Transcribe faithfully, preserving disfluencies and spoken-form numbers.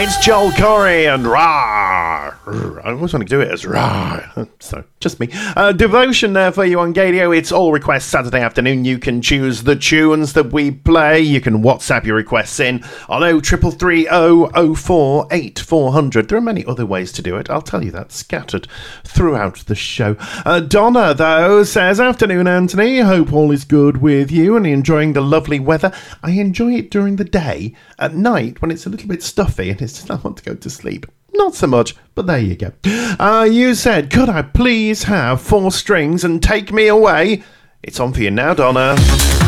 It's Joel Corey and rah. I always want to do it as rah. So, just me. Uh, devotion there for you on Gadio. It's all requests Saturday afternoon. You can choose the tunes that we play. You can WhatsApp your requests in on oh triple three oh oh four eight four hundred. There are many other ways to do it. I'll tell you that scattered throughout the show. Uh, Donna, though, says, afternoon, Anthony. Hope all is good with you and enjoying the lovely weather. I enjoy it during the day. At night, when it's a little bit stuffy and it's just I want to go to sleep. Not so much, but there you go. Uh, you said, could I please have four strings and take me away? It's on for you now, Donna.